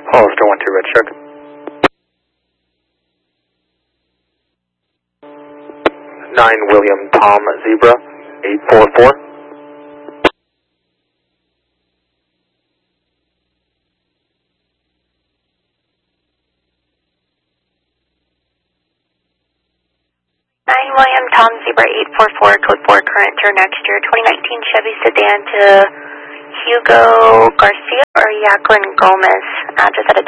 Hollister 1-2 Red Shark. 9 William Tom Zebra 844. William Tom Zebra 844, code 4, current turn next year, 2019 Chevy sedan to Hugo Garcia or Jacqueline Gomez, address at a